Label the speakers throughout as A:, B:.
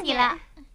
A: 你了。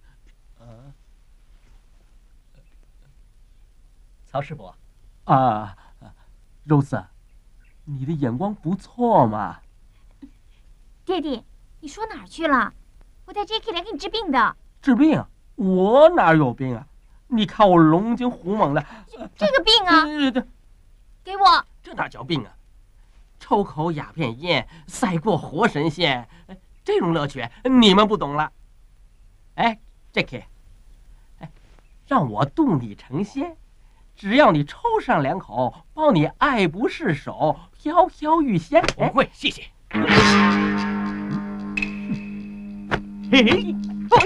B: 曹师伯，
C: 啊，Rose，你的眼光不错嘛。
A: 爹地，你说哪儿去了？我带 Jacky 来给你治病的。
C: 治病？我哪有病啊？你看我龙精虎猛的。
A: 这个病啊！给我。
C: 这哪叫病啊？抽口鸦片烟，赛过活神仙，这种乐趣你们不懂了。哎 ，Jacky， 让我渡你成仙，只要你抽上2口，保你爱不释手，飘飘欲仙。
B: 不会，谢谢。嘿嘿，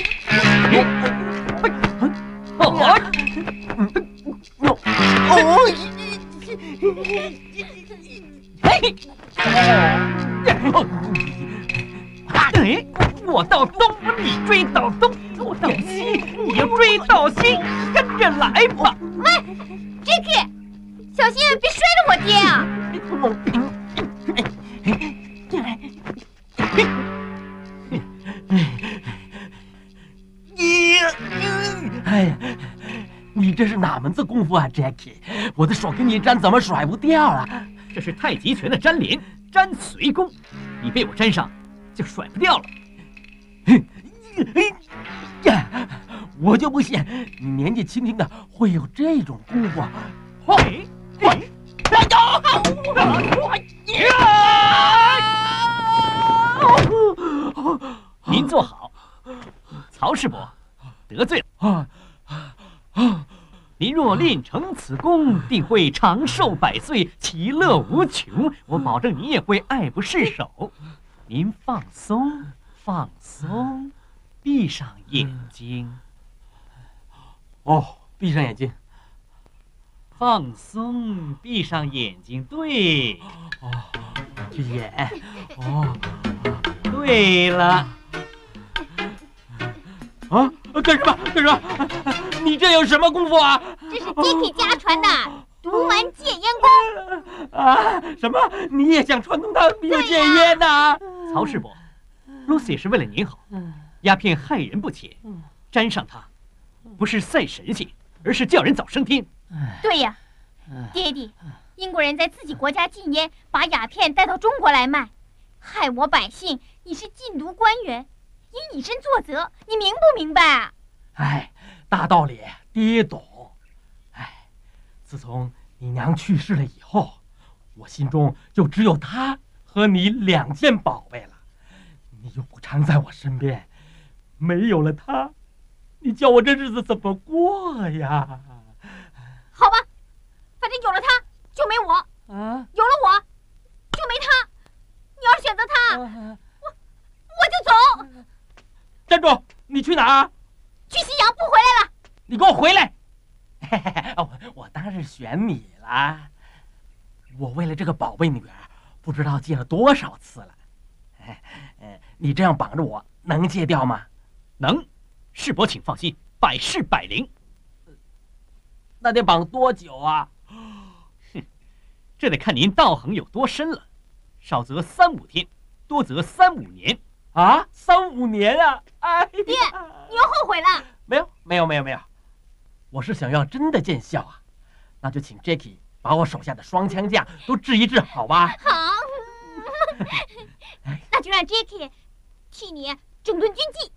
B: 哎，我到东，你追到东；我到西，你就追到西，跟着来吧。
A: 喂 ，Jacky， 小心别摔着我爹啊！
C: 哎呀，你这是哪门子功夫啊 ，Jacky？ 我的手给你粘，怎么甩不掉啊？
B: 这是太极拳的粘连、粘随功，你被我粘上，就甩不掉了。
C: 我就不信你年纪轻轻的会有这种功夫。
B: 您坐好，曹师伯，得罪了。您若练成此功，定会长寿百岁，其乐无穷。我保证你也会爱不释手。您放松，放松，闭上眼睛。
C: 哦，闭上眼睛。
B: 放松，闭上眼睛。对。
C: 闭眼。
B: 对了。
C: 啊！干什么？干什么？你这有什么功夫啊？
A: 这是 Jacky 家传的毒丸戒烟功。
C: 啊！什么？你也想串通他逼我戒烟呐？
B: 曹师伯，Lucy 是为了您好，鸦片害人不浅，沾上它，不是赛神仙，而是叫人早升天。
A: 对呀，爹地，英国人在自己国家禁烟，把鸦片带到中国来卖，害我百姓。你是禁毒官员，应以身作则，你明不明白？
C: 哎，大道理爹懂。哎，自从你娘去世了以后，我心中就只有她和你2件宝贝了。你又不常在我身边，没有了她，你叫我这日子怎么过呀？
A: 好吧，反正有了她就没我，有了我就没她。你要是选择她，我就走。
C: 站住！你去哪儿？
A: 去西洋，不回来了。
C: 你给我回来！我当然是选你了。我为了这个宝贝女儿，不知道戒了多少次了。你这样绑着我，能戒掉吗？
B: 能，师伯请放心，百试百灵。
C: 那得绑多久啊？
B: 哼，这得看您道行有多深了，少则3、5天，多则3、5年。
C: 啊，3、5年啊！哎，
A: 爹，你又后悔了？
C: 没有，我是想要真的见效啊。那就请 Jacky 把我手下的双枪将都治一治，好吧？
A: 好，那就让 Jacky 替你整顿军纪。